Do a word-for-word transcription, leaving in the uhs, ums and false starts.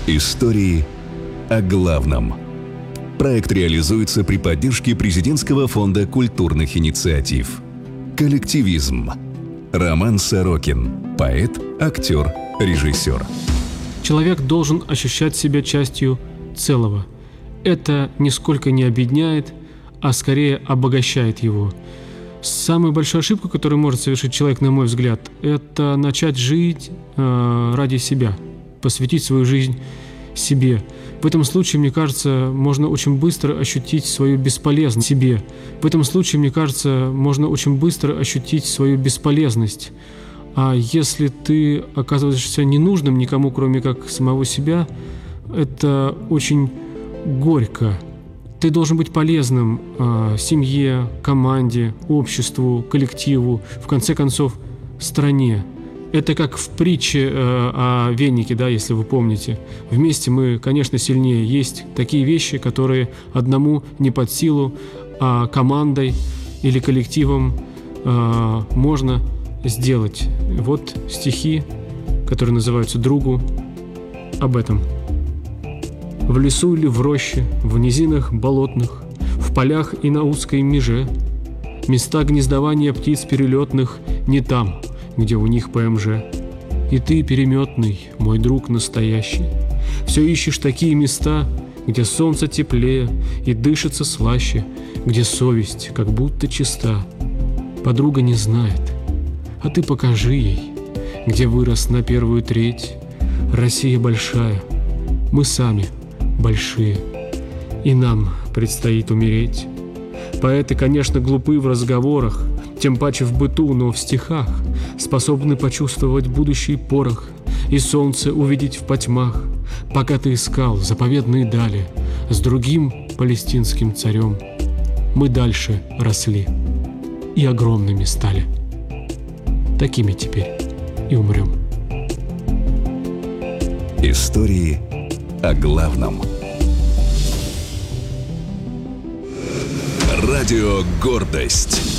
Истории о главном. Проект реализуется при поддержке Президентского фонда культурных инициатив. Коллективизм. Роман Сорокин. Поэт, актер, режиссер. Человек должен ощущать себя частью целого. Это нисколько не обедняет, а скорее обогащает его. Самая большая ошибка, которую может совершить человек, на мой взгляд, это начать жить э, ради себя, посвятить свою жизнь себе. В этом случае, мне кажется, можно очень быстро ощутить свою бесполезность себе. В этом случае, мне кажется, можно очень быстро ощутить свою бесполезность. А если ты оказываешься ненужным никому, кроме как самого себя, это очень горько. Ты должен быть полезным э, семье, команде, обществу, коллективу, в конце концов, стране. Это как в притче э, о венике, да, если вы помните. Вместе мы, конечно, сильнее. Есть такие вещи, которые одному не под силу, а командой или коллективом э, можно сделать. Вот стихи, которые называются «Другу», об этом. В лесу или в роще, в низинах болотных, в полях и на узкой меже, места гнездования птиц перелетных не там, где у них ПМЖ. И ты, переметный, мой друг настоящий, все ищешь такие места, где солнце теплее и дышится слаще, где совесть как будто чиста. Подруга не знает, а ты покажи ей, где вырос на первую треть. Россия большая, мы сами большие, и нам предстоит умереть. Поэты, конечно, глупы в разговорах, тем паче в быту, но в стихах способны почувствовать будущий порох и солнце увидеть в потьмах. Пока ты искал заповедные дали с другим палестинским царем, мы дальше росли и огромными стали. Такими теперь и умрем. Истории о главном. Радио «Гордость».